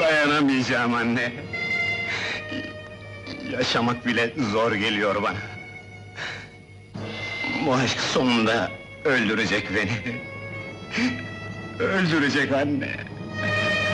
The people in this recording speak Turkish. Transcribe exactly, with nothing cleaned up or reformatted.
Dayanamayacağım anne! Yaşamak bile zor geliyor bana! Bu aşk sonunda öldürecek beni! Öldürecek anne!